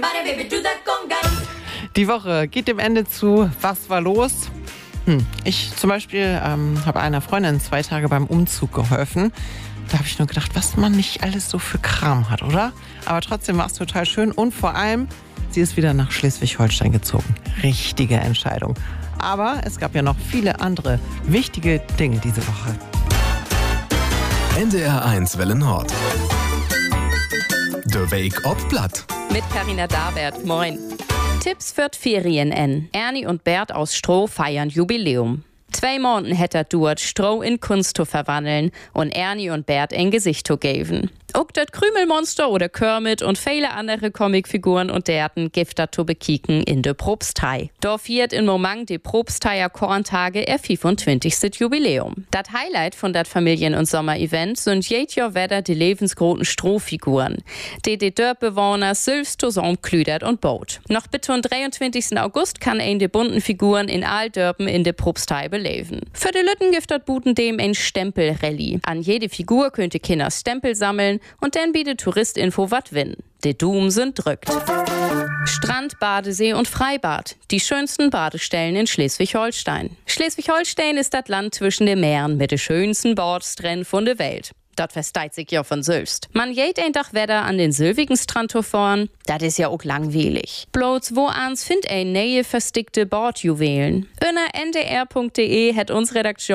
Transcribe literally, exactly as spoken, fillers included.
Die Woche geht dem Ende zu. Was war los? Hm. Ich zum Beispiel ähm, habe einer Freundin zwei Tage beim Umzug geholfen. Da habe ich nur gedacht, was man nicht alles so für Kram hat, oder? Aber trotzdem war es total schön und vor allem, sie ist wieder nach Schleswig-Holstein gezogen. Richtige Entscheidung. Aber es gab ja noch viele andere wichtige Dinge diese Woche. N D R eins Welle Nord. De Week op Blatt. Mit Carina Dabert. Moin. Tipps für die Ferien en. Ernie und Bert aus Stroh feiern Jubiläum. Zwei Monaten hätte er dauert, Stroh in Kunst zu verwandeln und Ernie und Bert ein Gesicht zu geben. Auch das Krümelmonster oder Kermit und viele andere Comicfiguren und derten gibt das zu bekicken in de Propstei. Da feiert in Moment die Propsteier Korntage ihr fünfundzwanzigste Jubiläum. Das Highlight von dat Familien- und Sommer-Event sind jedes Jahr wieder die lebensgroßen Strohfiguren, die die Dörpbewohner selbst zusammenklüdert und baut. Noch bis zum dreiundzwanzigsten August kann ein die bunten Figuren in all Dörpen in de Propstei beleben. Für die Lütten gibt das Buten dem ein Stempel-Rallye. An jede Figur könnt ihr Kinder Stempel sammeln und dann bietet Touristinfo wat win. Die Doom sind drückt. Strand, Badesee und Freibad. Die schönsten Badestellen in Schleswig-Holstein. Schleswig-Holstein ist das Land zwischen den Meeren mit den schönsten Bordstränden von der Welt. Das versteht sich ja von selbst. Man geht ein Tag Wetter an den silvigen Strand fahren, das ist ja auch langweilig. Bloß wo ans findet ein neue verstickte Bordjuwelen. Unter n d r punkt d e hat uns Redaktion